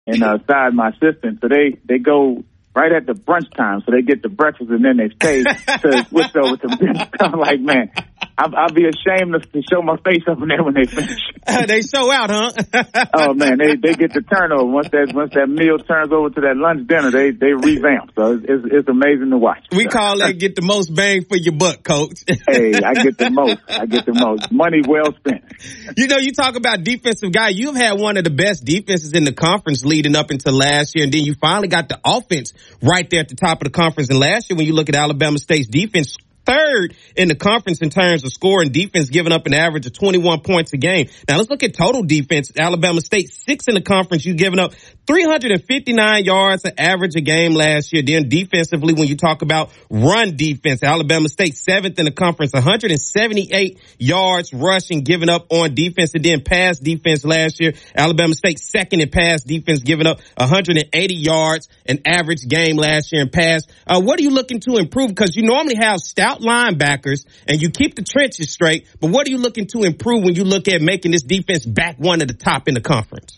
and Side, my assistant. So they go right at the brunch time, so they get the breakfast and then they stay to switch over to dinner. I'm like, man, I'll be ashamed to show my face up in there when they finish. They show out, huh? Oh man, they get the turnover. Once that meal turns over to that lunch dinner, they revamp. So it's amazing to watch. We call that get the most bang for your buck, Coach. Hey, I get the most. Money well spent. You know, you talk about defensive guy. You've had one of the best defenses in the conference leading up into last year, and then you finally got the offense right there at the top of the conference. And last year, when you look at Alabama State's defense, third in the conference in terms of scoring defense, giving up an average of 21 points a game. Now let's look at total defense. Alabama State, 6th in the conference. You giving up 359 yards an average a game last year. Then defensively, when you talk about run defense, Alabama State 7th in the conference, 178 yards rushing, giving up on defense. And then pass defense last year, Alabama State 2nd in pass defense, giving up 180 yards an average game last year in pass. What are you looking to improve? Because you normally have stout linebackers and you keep the trenches straight, but what are you looking to improve when you look at making this defense back one of the top in the conference?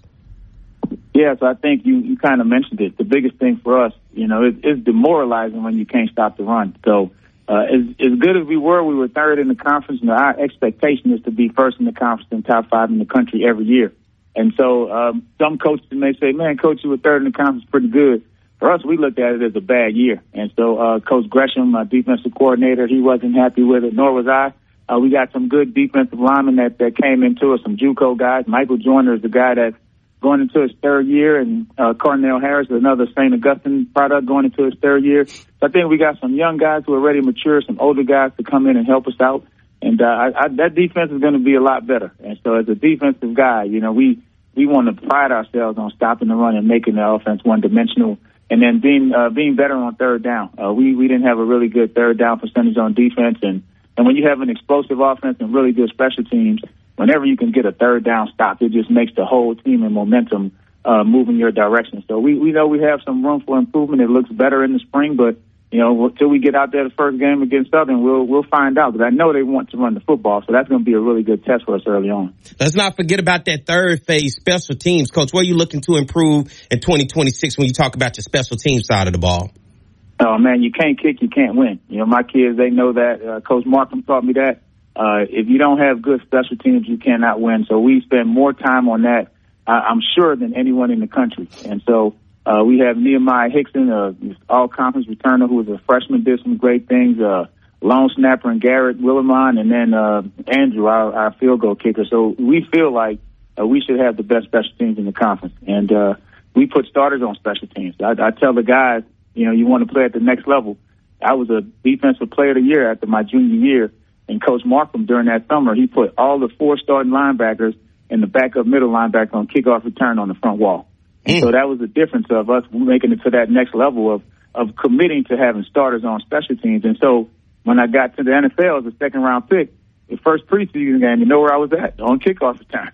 Yeah, so I think you kind of mentioned it. The biggest thing for us, it's demoralizing when you can't stop the run. So as good as we were third in the conference. Our expectation is to be first in the conference and top 5 in the country every year. And so some coaches may say, man, Coach, you were third in the conference, pretty good. For us, we looked at it as a bad year. And so Coach Gresham, my defensive coordinator, he wasn't happy with it, nor was I. We got some good defensive linemen that came into us, some JUCO guys. Michael Joyner is the guy that's going into his 3rd year, and Cornell Harris is another St. Augustine product going into his 3rd year. So I think we got some young guys who are ready to mature, some older guys to come in and help us out. And that defense is going to be a lot better. And so as a defensive guy, we want to pride ourselves on stopping the run and making the offense one-dimensional. And then being better on third down. We didn't have a really good third down percentage on defense. And when you have an explosive offense and really good special teams, whenever you can get a third down stop, it just makes the whole team and momentum move in your direction. So we know we have some room for improvement. It looks better in the spring, but until we get out there the first game against Southern, we'll find out. Because I know they want to run the football, so that's going to be a really good test for us early on. Let's not forget about that third phase, special teams. Coach, what are you looking to improve in 2026 when you talk about your special team side of the ball? Oh, man, you can't kick, you can't win. My kids, they know that. Coach Markham taught me that. If you don't have good special teams, you cannot win. So we spend more time on that, I'm sure, than anyone in the country. And so we have Nehemiah Hickson, all-conference returner who was a freshman, did some great things, long snapper, and Garrett Willimon, and then Andrew, our field goal kicker. So we feel like we should have the best special teams in the conference. And we put starters on special teams. I tell the guys, you want to play at the next level. I was a defensive player of the year after my junior year, and Coach Markham during that summer, he put all the 4 starting linebackers and the backup middle linebacker on kickoff return on the front wall. And so that was the difference of us making it to that next level of committing to having starters on special teams. And so when I got to the NFL as a second-round pick, the first preseason game, you know where I was at? On kickoff return.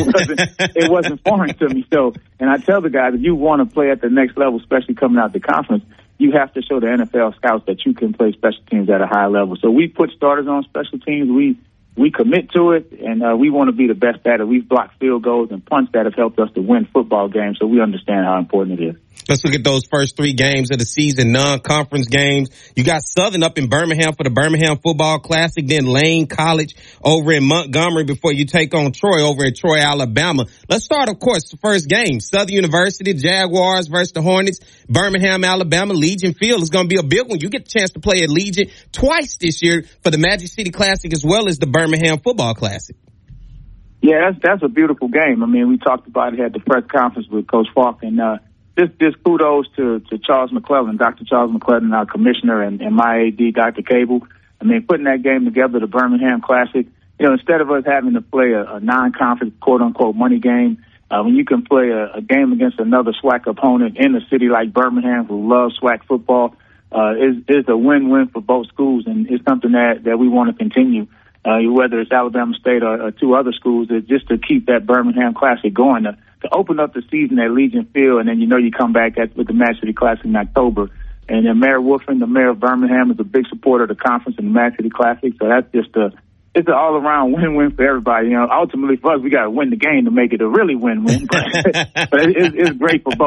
It wasn't foreign to me. So, and I tell the guys, if you want to play at the next level, especially coming out the conference, you have to show the NFL scouts that you can play special teams at a high level. So we put starters on special teams. We commit to it, and we want to be the best at it. We've blocked field goals and punts that have helped us to win football games, so we understand how important it is. Let's look at those first 3 games of the season, non-conference games. You got Southern up in Birmingham for the Birmingham Football Classic, then Lane College over in Montgomery before you take on Troy over in Troy, Alabama. Let's start, of course, the first game. Southern University, Jaguars versus the Hornets, Birmingham, Alabama, Legion Field is going to be a big one. You get the chance to play at Legion twice this year for the Magic City Classic as well as the Birmingham Football Classic. Yeah, that's a beautiful game. I mean, we talked about it at the press conference with Coach Falk, and just kudos to Charles McClellan, Dr. Charles McClellan, our commissioner, and my AD, Dr. Cable. I mean, putting that game together, the Birmingham Classic, instead of us having to play a non-conference, quote-unquote, money game, when you can play a game against another SWAC opponent in a city like Birmingham who loves SWAC football, is a win-win for both schools, and it's something that we want to continue, whether it's Alabama State or 2 other schools, just to keep that Birmingham Classic going, to open up the season at Legion Field, and then you come back with the Magic City Classic in October. And then Mayor Wolfson, the mayor of Birmingham, is a big supporter of the conference and the Magic City Classic, so that's just it's an all-around win-win for everybody. Ultimately for us, we got to win the game to make it a really win-win. But it's great for both.